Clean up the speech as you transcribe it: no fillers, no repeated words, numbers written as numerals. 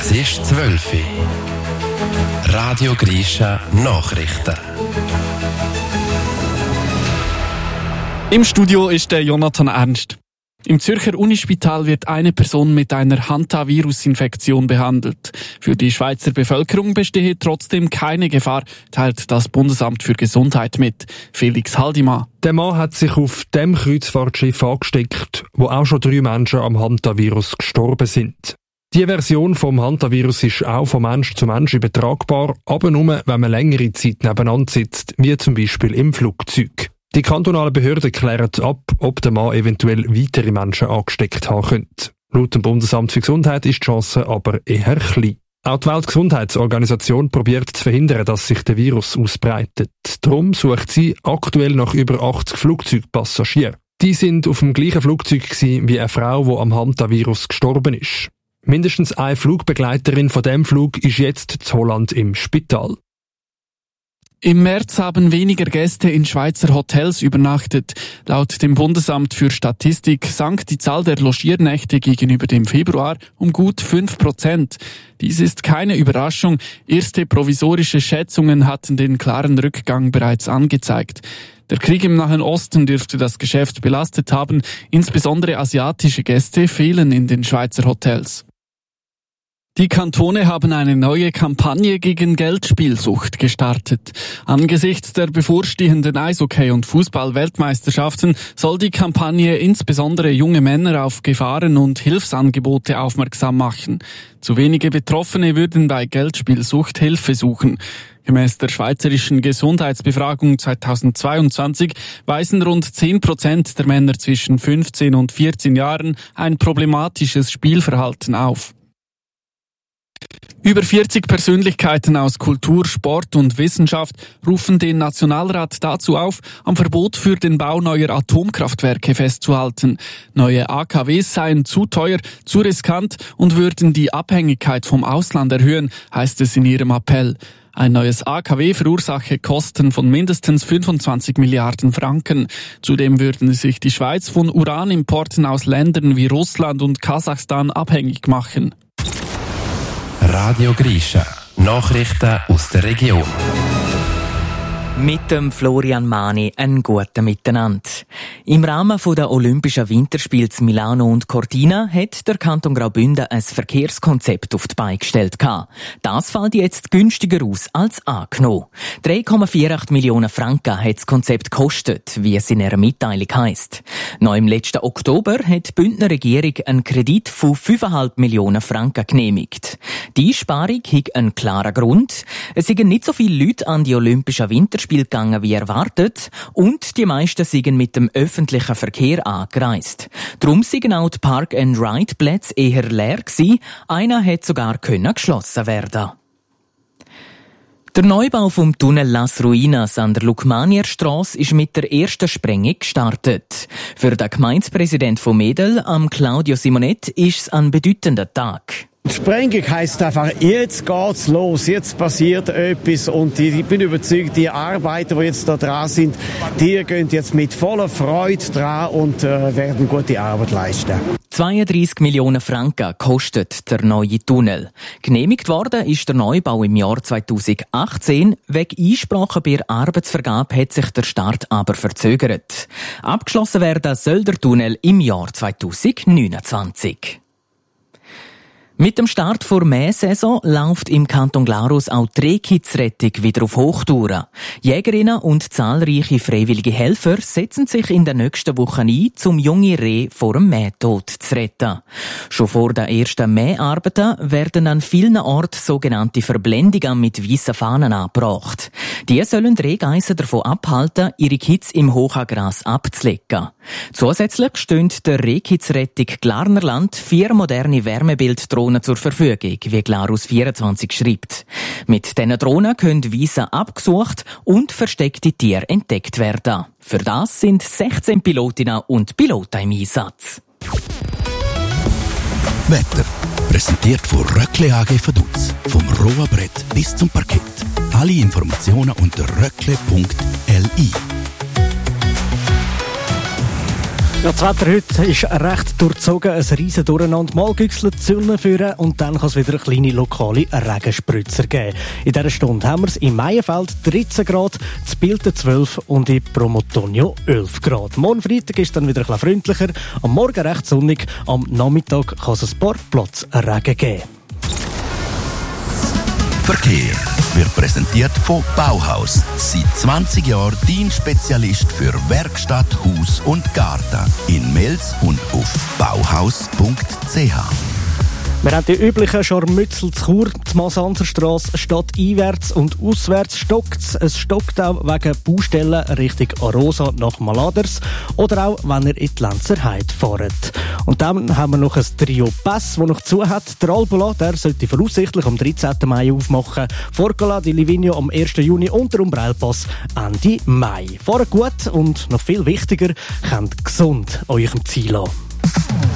Es ist 12 Uhr. Radio Grisha Nachrichten. Im Studio ist der Jonathan Ernst. Im Zürcher Unispital wird eine Person mit einer Hantavirus-Infektion behandelt. Für die Schweizer Bevölkerung bestehe trotzdem keine Gefahr, teilt das Bundesamt für Gesundheit mit. Felix Haldimar. Der Mann hat sich auf dem Kreuzfahrtschiff angesteckt, wo auch schon 3 Menschen am Hantavirus gestorben sind. Die Version vom Hantavirus ist auch von Mensch zu Mensch übertragbar, aber nur, wenn man längere Zeit nebeneinander sitzt, wie zum Beispiel im Flugzeug. Die kantonalen Behörden klären ab, ob der Mann eventuell weitere Menschen angesteckt haben könnte. Laut dem Bundesamt für Gesundheit ist die Chance aber eher klein. Auch die Weltgesundheitsorganisation probiert zu verhindern, dass sich der Virus ausbreitet. Darum sucht sie aktuell nach über 80 Flugzeugpassagieren. Die sind auf dem gleichen Flugzeug gewesen wie eine Frau, die am Hantavirus gestorben ist. Mindestens eine Flugbegleiterin von dem Flug ist jetzt in Holland im Spital. Im März haben weniger Gäste in Schweizer Hotels übernachtet. Laut dem Bundesamt für Statistik sank die Zahl der Logiernächte gegenüber dem Februar um gut 5%. Dies ist keine Überraschung. Erste provisorische Schätzungen hatten den klaren Rückgang bereits angezeigt. Der Krieg im Nahen Osten dürfte das Geschäft belastet haben. Insbesondere asiatische Gäste fehlen in den Schweizer Hotels. Die Kantone haben eine neue Kampagne gegen Geldspielsucht gestartet. Angesichts der bevorstehenden Eishockey- und Fußball-Weltmeisterschaften soll die Kampagne insbesondere junge Männer auf Gefahren und Hilfsangebote aufmerksam machen. Zu wenige Betroffene würden bei Geldspielsucht Hilfe suchen. Gemäss der Schweizerischen Gesundheitsbefragung 2022 weisen rund 10% der Männer zwischen 15 und 14 Jahren ein problematisches Spielverhalten auf. Über 40 Persönlichkeiten aus Kultur, Sport und Wissenschaft rufen den Nationalrat dazu auf, am Verbot für den Bau neuer Atomkraftwerke festzuhalten. Neue AKWs seien zu teuer, zu riskant und würden die Abhängigkeit vom Ausland erhöhen, heißt es in ihrem Appell. Ein neues AKW verursache Kosten von mindestens 25 Milliarden Franken. Zudem würden sich die Schweiz von Uranimporten aus Ländern wie Russland und Kasachstan abhängig machen. Radio Grisha Nachrichten aus der Region. Mit dem Florian Mani ein guten Miteinander. Im Rahmen der Olympischen Winterspiele in Milano und Cortina hat der Kanton Graubünden ein Verkehrskonzept auf die Beine gestellt. Das fällt jetzt günstiger aus als angenommen. 3,48 Millionen Franken hat das Konzept gekostet, wie es in einer Mitteilung heisst. Noch im letzten Oktober hat die Bündner Regierung einen Kredit von 5,5 Millionen Franken genehmigt. Die Einsparung hat einen klaren Grund. Es sind nicht so viele Leute an die Olympischen Winterspiele gegangen wie erwartet und die meisten sind mit dem öffentlichen Verkehr angereist. Darum sind auch die Park-and-Ride-Plätze eher leer gewesen. Einer hätte sogar geschlossen werden. Der Neubau vom Tunnel Las Ruinas an der Lukmanierstrasse ist mit der ersten Sprengung gestartet. Für den Gemeindepräsident von Medel, Claudio Simonet, ist es ein bedeutender Tag. Die Sprengung heisst einfach, jetzt geht's los, jetzt passiert etwas und ich bin überzeugt, die Arbeiter, die jetzt da dran sind, die gehen jetzt mit voller Freude dran und werden gute Arbeit leisten. 32 Millionen Franken kostet der neue Tunnel. Genehmigt worden ist der Neubau im Jahr 2018. Wegen Einsprachen bei der Arbeitsvergabe hat sich der Start aber verzögert. Abgeschlossen werden soll der Tunnel im Jahr 2029. Mit dem Start der Mähsaison läuft im Kanton Glarus auch die Rehkitzrettung wieder auf Hochtouren. Jägerinnen und zahlreiche freiwillige Helfer setzen sich in den nächsten Wochen ein, um junge Rehe vor dem Mähtod zu retten. Schon vor den ersten Mäharbeiten werden an vielen Orten sogenannte Verblendungen mit weissen Fahnen angebracht. Die sollen die Rehgeissen davon abhalten, ihre Kitz im Hochgras abzulegen. Zusätzlich stehen der Rehkitzrettung Glarnerland 4 moderne Wärmebilddrohnen zur Verfügung, wie Glarus 24 schreibt. Mit diesen Drohnen können Wiesen abgesucht und versteckte Tiere entdeckt werden. Für das sind 16 Pilotinnen und Piloten im Einsatz. Wetter. Präsentiert von Röckle AG Vaduz. Vom rohen Brett bis zum Parkett. Alle Informationen unter röckle.li. Ja, das Wetter heute ist recht durchzogen, ein riesen Durcheinander. Mal güchselt die Sonne führen und dann kann es wieder kleine lokale Regenspritzer geben. In dieser Stunde haben wir es im Meienfeld 13 Grad, in Bilten 12 und in Promotonio 11 Grad. Morgen Freitag ist dann wieder ein bisschen freundlicher, am Morgen recht sonnig, am Nachmittag kann es ein paar Platzregen geben. Verkehr wird präsentiert von Bauhaus. Seit 20 Jahren dein Spezialist für Werkstatt, Haus und Garten. In Mels und auf bauhaus.ch. Wir haben die üblichen Scharmützel zu Chur, die Masanzerstrasse, stadteinwärts und auswärts stockt es. Es stockt auch wegen Baustellen Richtung Arosa nach Maladers oder auch, wenn ihr in die Lenzerheide fahrt. Und dann haben wir noch ein Trio Pass, das noch zu hat. Der Albula, der sollte voraussichtlich am 13. Mai aufmachen. Forgola di Livigno am 1. Juni und der Umbrellpass Ende Mai. Fahrt gut und noch viel wichtiger, kommt gesund an eurem Ziel an.